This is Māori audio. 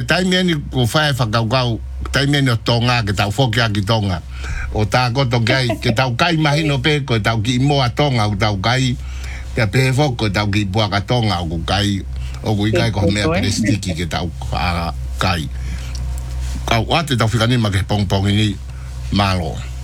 taimia ni ko fai whakau taimia ni o tonga ke tau whokia ki tonga o tā koto kai ke tau kai mahino pe ko tau ki moa tonga o tau kai ke pe whoko tau ki puaka tonga o kai o kui kai ko mea prestiki ke tau kai kau ate tau whikani ma ke pongpongi ni malo